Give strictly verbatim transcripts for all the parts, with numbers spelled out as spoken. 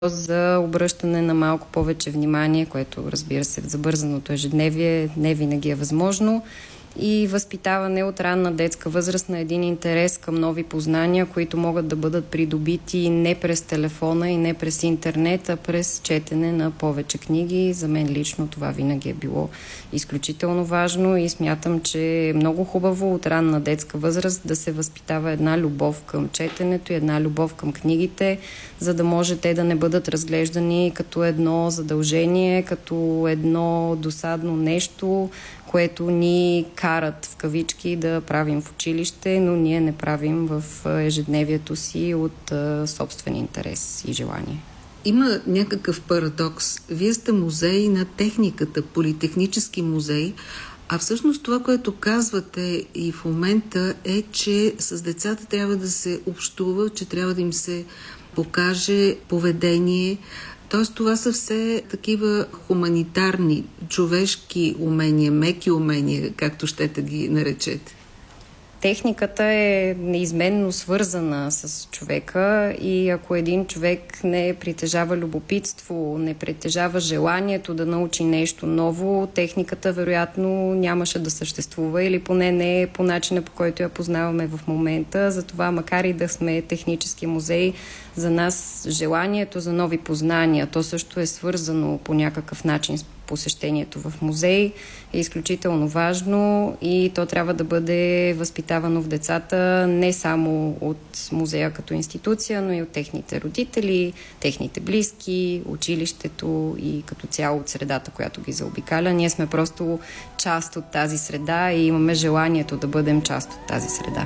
за обръщане на малко повече внимание, което, разбира се, в забързаното ежедневие не винаги е възможно, и възпитаване от ранна детска възраст на един интерес към нови познания, които могат да бъдат придобити не през телефона и не през интернет, а през четене на повече книги. За мен лично това винаги е било изключително важно и смятам, че е много хубаво от ранна детска възраст да се възпитава една любов към четенето и една любов към книгите, за да може те да не бъдат разглеждани като едно задължение, като едно досадно нещо, което ни карат в кавички да правим в училище, но ние не правим в ежедневието си от а, собствен интерес и желание. Има някакъв парадокс. Вие сте музей на техниката, политехнически музей, а всъщност това, което казвате и в момента е, че с децата трябва да се общува, че трябва да им се покаже поведение. Тоест това са все такива хуманитарни, човешки умения, меки умения, както щете ги наречете. Техниката е неизменно свързана с човека и ако един човек не притежава любопитство, не притежава желанието да научи нещо ново, техниката вероятно нямаше да съществува или поне не по начина, по който я познаваме в момента. Затова, макар и да сме технически музей, за нас желанието за нови познания, то също е свързано по някакъв начин с посещението в музей, е изключително важно и то трябва да бъде възпитавано в децата не само от музея като институция, но и от техните родители, техните близки, училището и като цяло от средата, която ги заобикаля. Ние сме просто част от тази среда и имаме желанието да бъдем част от тази среда.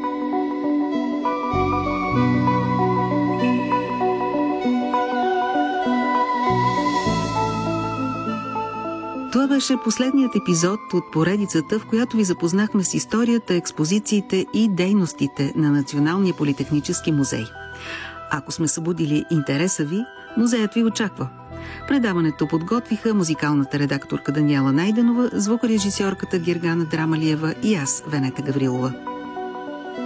Това беше последният епизод от поредицата, в която ви запознахме с историята, експозициите и дейностите на Националния политехнически музей. Ако сме събудили интереса ви, музеят ви очаква. Предаването подготвиха музикалната редакторка Даниела Найденова, звукорежисьорката Гергана Драмалиева и аз, Венета Гаврилова.